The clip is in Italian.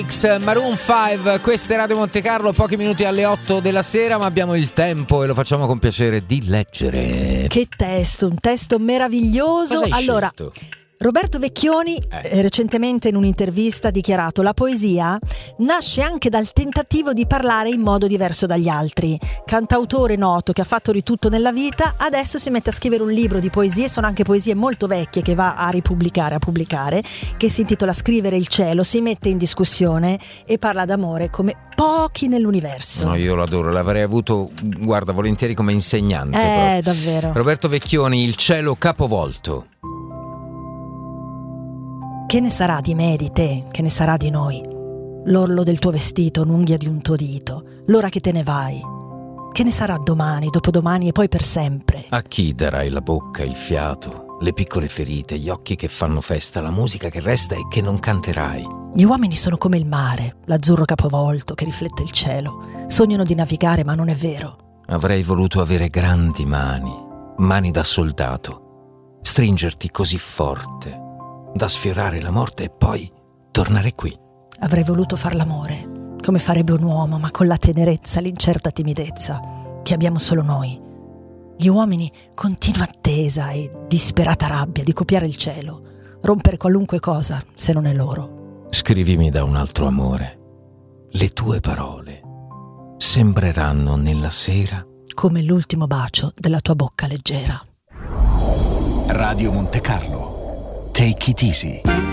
Maroon 5, questa è Radio Monte Carlo, pochi minuti alle 8 della sera, ma abbiamo il tempo e lo facciamo con piacere di leggere. Che testo, un testo meraviglioso. Cosa hai allora, scelto? Roberto Vecchioni recentemente in un'intervista ha dichiarato: la poesia nasce anche dal tentativo di parlare in modo diverso dagli altri. Cantautore noto che ha fatto di tutto nella vita, adesso si mette a scrivere un libro di poesie, sono anche poesie molto vecchie che va a pubblicare, che si intitola Scrivere il cielo, si mette in discussione e parla d'amore come pochi nell'universo. No, io lo adoro, l'avrei avuto, guarda, volentieri come insegnante. Proprio. Davvero. Roberto Vecchioni, Il cielo capovolto. Che ne sarà di me e di te? Che ne sarà di noi? L'orlo del tuo vestito, un'unghia di un tuo dito, l'ora che te ne vai. Che ne sarà domani, dopodomani e poi per sempre? A chi darai la bocca, il fiato, le piccole ferite, gli occhi che fanno festa, la musica che resta e che non canterai? Gli uomini sono come il mare, l'azzurro capovolto che riflette il cielo. Sognano di navigare, ma non è vero. Avrei voluto avere grandi mani da soldato, stringerti così forte da sfiorare la morte e poi tornare qui. Avrei voluto far l'amore, come farebbe un uomo, ma con la tenerezza, l'incerta timidezza che abbiamo solo noi. Gli uomini continua attesa e disperata rabbia di copiare il cielo, rompere qualunque cosa se non è loro. Scrivimi da un altro amore. Le tue parole sembreranno nella sera come l'ultimo bacio della tua bocca leggera. Radio Monte Carlo. Take it easy.